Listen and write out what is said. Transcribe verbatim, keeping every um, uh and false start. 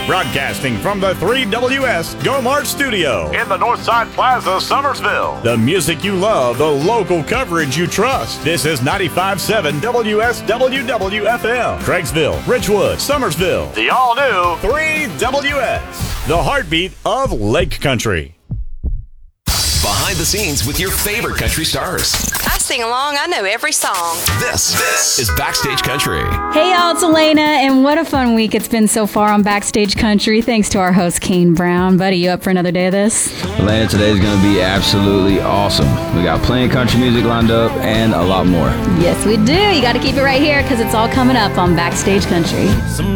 Broadcasting from the three W S Go Mart Studio in the Northside Plaza, Summersville. The music you love, the local coverage you trust. This is ninety-five point seven W S W W F M. Craigsville, Ridgewood, Summersville. The all-new three W S. The heartbeat of Lake Country. Behind the scenes with your favorite country stars. I sing along. I know every song. This, this is Backstage Country. Hey, y'all, it's Elena, and what a fun week it's been so far on Backstage Country, thanks to our host, Kane Brown. Buddy, you up for another day of this? Elena, today's going to be absolutely awesome. We got plenty of country music lined up and a lot more. Yes, we do. You got to keep it right here because it's all coming up on Backstage Country. Some